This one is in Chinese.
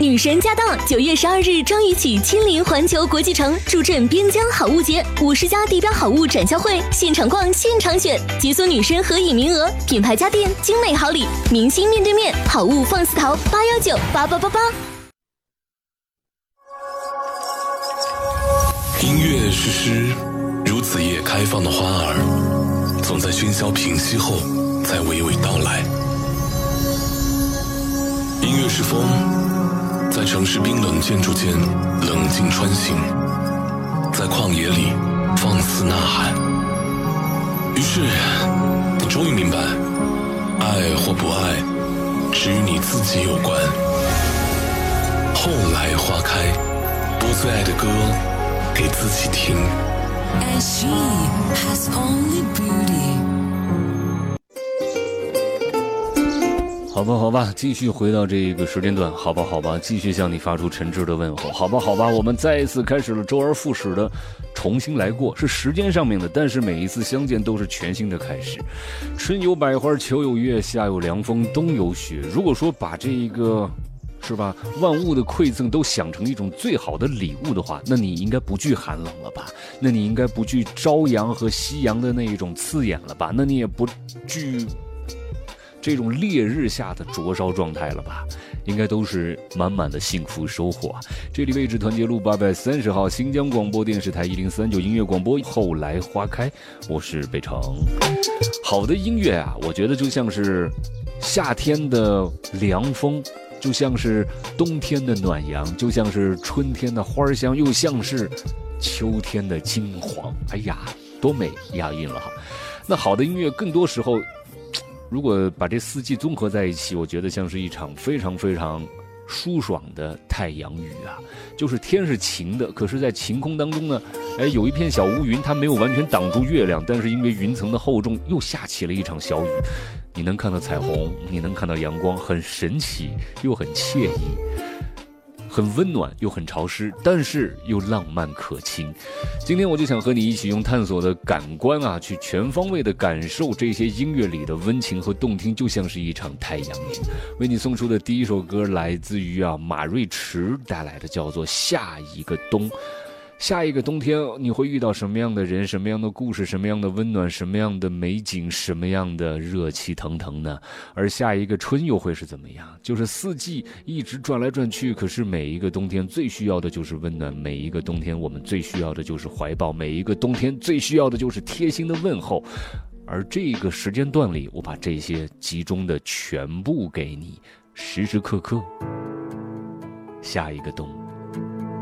女神驾到！9月12日张宇起亲临环球国际城，助阵边疆好物节，50家地标好物展销会，现场逛，现场选，解锁女神合影名额，品牌家电，精美好礼，明星面对面，好物放肆淘，8198888。 音乐是诗，如紫叶开放的花儿，总在喧嚣平息后才娓娓道来。音乐是风，在城市冰冷建筑间冷静穿行，在旷野里放肆呐喊。于是你终于明白，爱或不爱只与你自己有关。后来花开，播最爱的歌给自己听。 And she has only beauty。 好吧，继续回到这个时间段，好吧，继续向你发出诚挚的问候，好吧，我们再一次开始了周而复始的重新来过，是时间上面的，但是每一次相见都是全新的开始。春有百花，秋有月，夏有凉风，冬有雪。如果说把这一个是吧，万物的馈赠都想成一种最好的礼物的话，那你应该不惧寒冷了吧？那你应该不惧朝阳和夕阳的那一种刺眼了吧？那你也不惧这种烈日下的灼烧状态了吧？应该都是满满的幸福收获啊！这里位置团结路830号，新疆广播电视台1039音乐广播，后来花开，我是北城。好的音乐啊，我觉得就像是夏天的凉风，就像是冬天的暖阳，就像是春天的花香，又像是秋天的金黄。哎呀，多美，押韵了哈。那好的音乐更多时候如果把这四季综合在一起，我觉得像是一场非常非常舒爽的太阳雨啊。就是天是晴的，可是在晴空当中呢，有一片小乌云，它没有完全挡住月亮，但是因为云层的厚重，又下起了一场小雨。你能看到彩虹，你能看到阳光，很神奇又很惬意，很温暖又很潮湿，但是又浪漫可亲。今天我就想和你一起用探索的感官啊，去全方位的感受这些音乐里的温情和动听，就像是一场太阳雨。为你送出的第一首歌来自于马瑞驰带来的，叫做《下一个冬》。下一个冬天你会遇到什么样的人，什么样的故事，什么样的温暖，什么样的美景，什么样的热气腾腾呢？而下一个春又会是怎么样？就是四季一直转来转去，可是每一个冬天最需要的就是温暖，每一个冬天我们最需要的就是怀抱，每一个冬天最需要的就是贴心的问候。而这个时间段里，我把这些集中的全部给你，时时刻刻下一个冬。